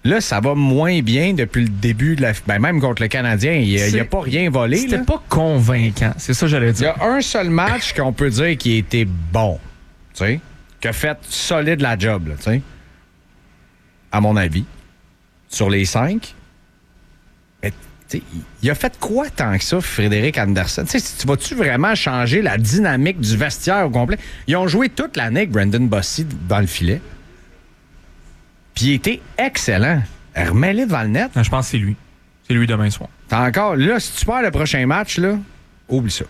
Là, ça va moins bien depuis le début de même contre le Canadien. Il n'a pas rien volé. C'était là. pas convaincant. C'est ça que j'allais dire. Il y a un seul match qu'on peut dire qui a été bon. Tu sais? Qui a fait solide la job, là, tu sais. À mon avis. Sur les 5. Mais, tu sais, il a fait quoi tant que ça, Frédéric Andersen? Tu sais, vas-tu vraiment changer la dynamique du vestiaire au complet? Ils ont joué toute l'année avec Brendan Bossy dans le filet. Puis il était excellent. Remets-le devant le net. Je pense que c'est lui. C'est lui demain soir. T'as encore... Là, si tu perds le prochain match, là, oublie ça.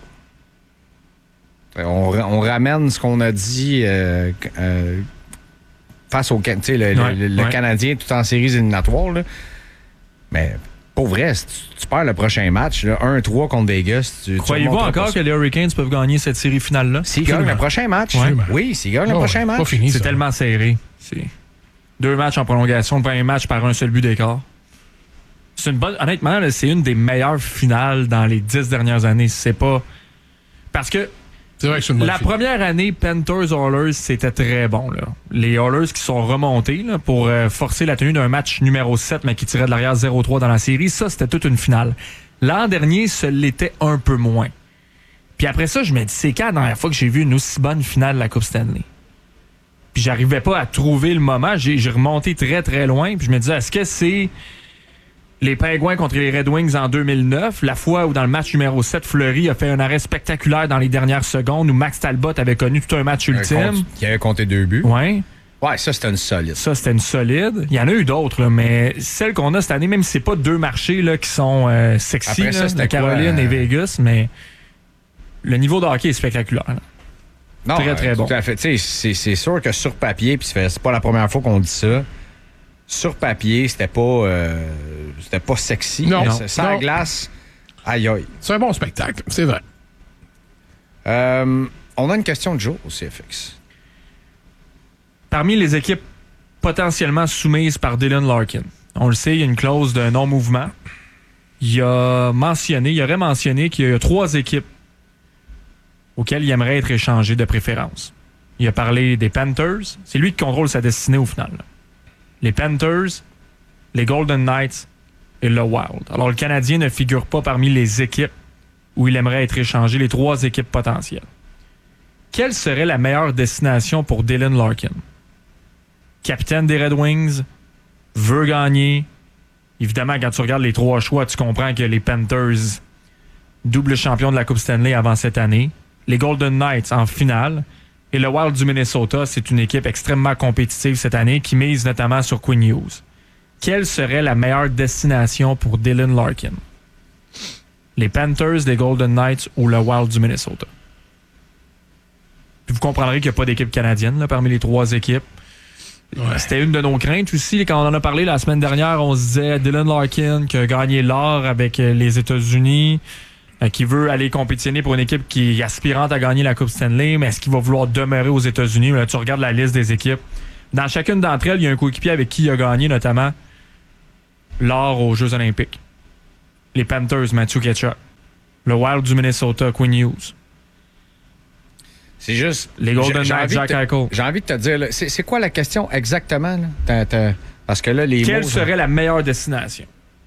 On ramène ce qu'on a dit face au le Canadien tout en séries éliminatoires. Là. Mais pour vrai, si tu perds le prochain match, là, 1-3 contre Vegas, croyez-vous encore que les Hurricanes peuvent gagner cette série finale-là? S'ils gagnent le prochain match. Ouais. Oui, s'ils gagnent le prochain match. C'est tellement serré. C'est 2 matchs en prolongation, le premier match par un seul but d'écart. C'est une bonne. Honnêtement, là, c'est une des meilleures finales dans les 10 dernières années. C'est pas. Parce que c'est vrai que c'est une bonne la finale. première année, Panthers-Oilers, c'était très bon. Là. Les Oilers qui sont remontés là, pour forcer la tenue d'un match numéro 7, mais qui tirait de l'arrière 0-3 dans la série, ça, c'était toute une finale. L'an dernier, ce l'était un peu moins. Puis après ça, je me dis, c'est quand la dernière fois que j'ai vu une aussi bonne finale de la Coupe Stanley? Puis j'arrivais pas à trouver le moment. J'ai remonté très, très loin. Puis je me disais, est-ce que c'est les Pingouins contre les Red Wings en 2009, la fois où dans le match numéro 7, Fleury a fait un arrêt spectaculaire dans les dernières secondes, où Max Talbot avait connu tout un match ultime. Qui avait compté 2 buts. Ouais. Ouais, ça, c'était une solide. Ça, c'était une solide. Il y en a eu d'autres, là, mais celle qu'on a cette année, même si c'est pas 2 marchés là, qui sont sexy, après ça, là, Caroline et Vegas, mais le niveau de hockey est spectaculaire. Là. Non, très, très bon. Tout à fait. C'est sûr que sur papier, puis c'est pas la première fois qu'on dit ça, sur papier, c'était pas sexy. Non. Sans Non. glace, aïe aïe. C'est un bon spectacle, c'est vrai. On a une question de jour au CFX. Parmi les équipes potentiellement soumises par Dylan Larkin, on le sait, il y a une clause de non-mouvement. Il aurait mentionné qu'il y a 3 équipes auxquelles il aimerait être échangé de préférence. Il a parlé des Panthers. C'est lui qui contrôle sa destinée au final. Là. Les Panthers, les Golden Knights et le Wild. Alors, le Canadien ne figure pas parmi les équipes où il aimerait être échangé, les 3 équipes potentielles. Quelle serait la meilleure destination pour Dylan Larkin? Capitaine des Red Wings, veut gagner. Évidemment, quand tu regardes les 3 choix, tu comprends que les Panthers, double champion de la Coupe Stanley avant cette année, les Golden Knights en finale, et le Wild du Minnesota, c'est une équipe extrêmement compétitive cette année qui mise notamment sur Quinn Hughes. Quelle serait la meilleure destination pour Dylan Larkin? Les Panthers, les Golden Knights ou le Wild du Minnesota? Puis vous comprendrez qu'il n'y a pas d'équipe canadienne là, parmi les 3 équipes. Ouais. C'était une de nos craintes aussi. Quand on en a parlé la semaine dernière, on se disait Dylan Larkin qui a gagné l'or avec les États-Unis, qui veut aller compétitionner pour une équipe qui est aspirante à gagner la Coupe Stanley, mais est-ce qu'il va vouloir demeurer aux États-Unis? Là, tu regardes la liste des équipes. Dans chacune d'entre elles, il y a un coéquipier avec qui il a gagné notamment l'or aux Jeux Olympiques. Les Panthers, Matthew Tkachuk. Le Wild du Minnesota, Quinn Hughes. C'est juste... Les Golden Knights, Jack Eichel. J'ai envie de te dire, là, c'est quoi la question exactement? Là? Parce que là, les Quelle mots, serait la meilleure destination?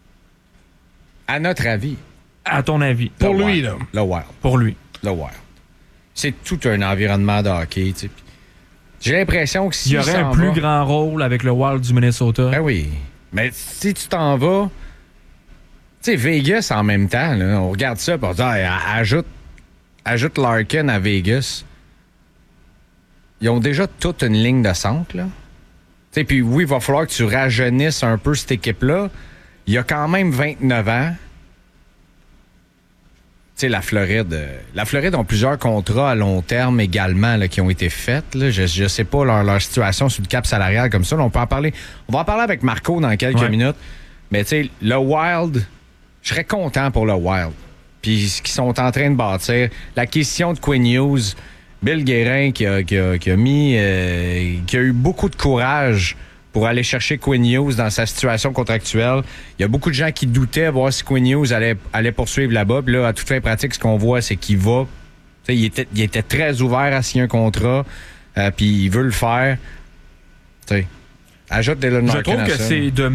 À notre avis. À ton avis. Pour lui, là. Le Wild. Pour lui. Le Wild. C'est tout un environnement de hockey. Tu sais. J'ai l'impression que il y aurait un plus grand rôle avec le Wild du Minnesota. Ben oui. Mais si tu t'en vas... Tu sais, Vegas en même temps, là, on regarde ça et on dit ajoute Larkin à Vegas. Ils ont déjà toute une ligne de centre, là. Puis oui, il va falloir que tu rajeunisses un peu cette équipe-là. Il y a quand même 29 ans. Tu sais, la Floride ont plusieurs contrats à long terme également là, qui ont été faits. Là. Je sais pas leur situation sur le cap salarial comme ça. Là, on va en parler avec Marco dans quelques minutes. Mais tu sais, le Wild, je serais content pour le Wild. Puis ce qu'ils sont en train de bâtir. L'acquisition de Quinn Hughes, Bill Guérin qui a eu beaucoup de courage pour aller chercher Quinn Hughes dans sa situation contractuelle. Il y a beaucoup de gens qui doutaient voir si Quinn Hughes allait poursuivre là-bas. Puis là, à toute fin pratique, ce qu'on voit, c'est qu'il va. Il était très ouvert à signer un contrat. Puis il veut le faire. T'sais, ajoute Dylan Larkin à ça. Je trouve que c'est de